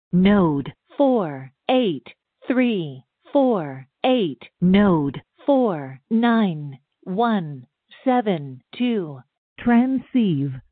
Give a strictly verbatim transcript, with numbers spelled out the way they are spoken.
Node four eight three four eight. Node four nine one seven two. Transceive